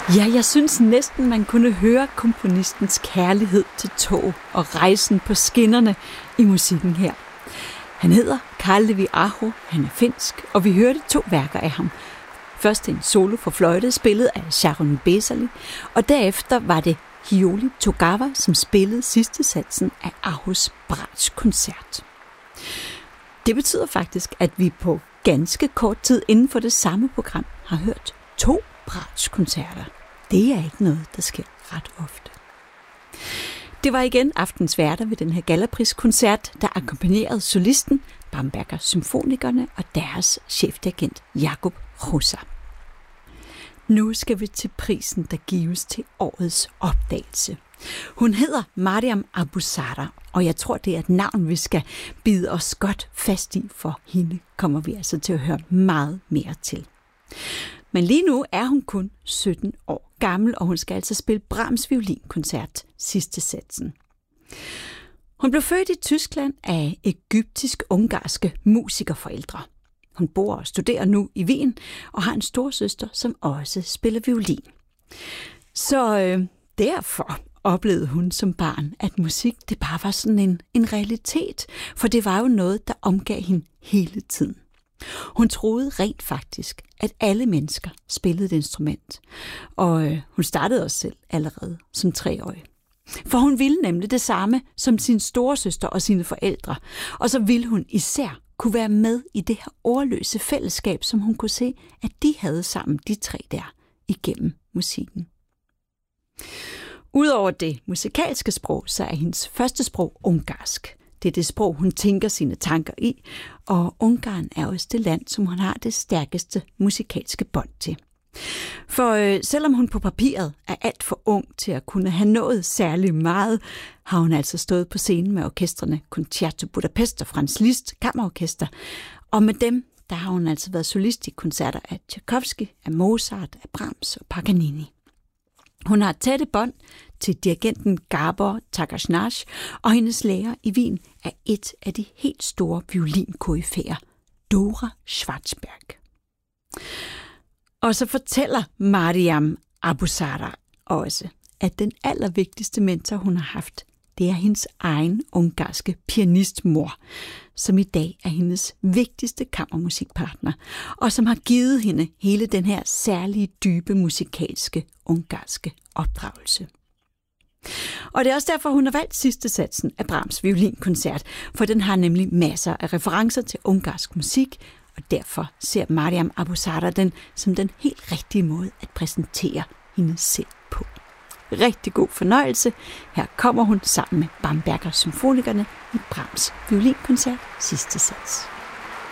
Ja, jeg synes næsten, man kunne høre komponistens kærlighed til tog og rejsen på skinnerne i musikken her. Han hedder Carl Levi Aho, han er finsk, og vi hørte 2 værker af ham. Først en solo for fløjte, spillet af Sharon Bezali, og derefter var det Hioli Togawa, som spillede sidste satsen af Ahos Brahms-koncert. Det betyder faktisk, at vi på ganske kort tid inden for det samme program har hørt 2 Brahms-koncerter. Det er ikke noget, der sker ret ofte. Det var igen aftens værter ved den her Gallapris-koncert, der akkompagnerede solisten, Bamberger Symfonikerne og deres chefdirigent Jakub Hrusa. Nu skal vi til prisen, der gives til årets opdagelse. Hun hedder Maryam Abusara, og jeg tror, det er et navn, vi skal bide os godt fast i, for hende kommer vi altså til at høre meget mere til. Men lige nu er hun kun 17 år gammel, og hun skal altså spille Brahms violinkoncert sidste satsen. Hun blev født i Tyskland af egyptisk-ungarske musikerforældre. Hun bor og studerer nu i Wien og har en storsøster, som også spiller violin. Så derfor oplevede hun som barn, at musik det bare var sådan en realitet, for det var jo noget, der omgav hende hele tiden. Hun troede rent faktisk, at alle mennesker spillede et instrument, og hun startede også selv allerede som 3-årig. For hun ville nemlig det samme som sin storesøster og sine forældre, og så ville hun især kunne være med i det her ordløse fællesskab, som hun kunne se, at de havde sammen, de 3 der, igennem musikken. Udover det musikalske sprog, så er hendes første sprog ungarsk. Det er det sprog, hun tænker sine tanker i, og Ungarn er også det land, som hun har det stærkeste musikalske bånd til. For selvom hun på papiret er alt for ung til at kunne have nået særlig meget, har hun altså stået på scenen med orkestrene Concerto Budapest og Franz Liszt Kammerorkester, og med dem der har hun altså været solist i koncerter af Tchaikovsky, af Mozart, af Brahms og Paganini. Hun har tætte bånd til dirigenten Gabor Tagasnaj, og hendes lærer i Wien er et af de helt store violinkoryfæer, Dora Schwartzberg. Og så fortæller Maryam Abusara også, at den allervigtigste mentor, hun har haft, det er hendes egen ungarske pianistmor, som i dag er hendes vigtigste kammermusikpartner, og som har givet hende hele den her særlige dybe musikalske ungarske opdragelse. Og det er også derfor, hun har valgt sidste satsen af Brahms violinkoncert, for den har nemlig masser af referencer til ungarsk musik, og derfor ser Maryam Abusara den som den helt rigtige måde at præsentere hende selv på. Rigtig god fornøjelse. Her kommer hun sammen med Bamberger Symfonikerne i Brahms violinkoncert sidste sats.